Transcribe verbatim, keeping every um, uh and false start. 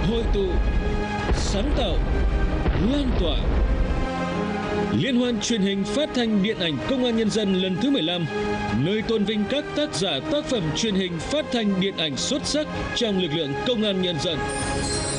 hội tụ, sáng tạo, lan tỏa. Liên hoan truyền hình phát thanh điện ảnh Công an Nhân dân lần thứ mười lăm, nơi tôn vinh các tác giả tác phẩm truyền hình phát thanh điện ảnh xuất sắc trong lực lượng Công an Nhân dân.